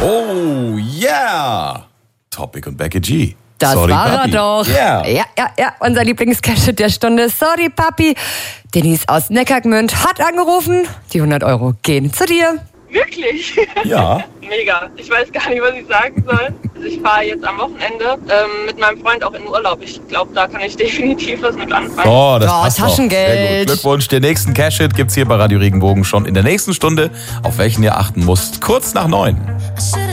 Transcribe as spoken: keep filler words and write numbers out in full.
Oh, yeah. Topic und Becky G. Das Sorry, war Papi. er doch. Yeah. Ja, ja, ja. Unser Lieblingscashit der Stunde. Sorry, Papi. Denise aus Neckargmünd hat angerufen. Die hundert Euro gehen zu dir. Wirklich? Ja. Mega. Ich weiß gar nicht, was ich sagen soll. Also ich fahre jetzt am Wochenende ähm, mit meinem Freund auch in Urlaub. Ich glaube, da kann ich definitiv was mit anfangen. Oh, das Oh, passt doch. Taschengeld. Sehr gut. Glückwunsch. Den nächsten Cash-Hit gibt's hier bei Radio Regenbogen schon in der nächsten Stunde, auf welchen ihr achten müsst. Kurz nach neun.